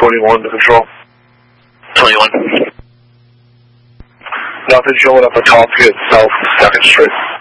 21 to control. 21. Nothing showing up on top, good, south, 2nd Street.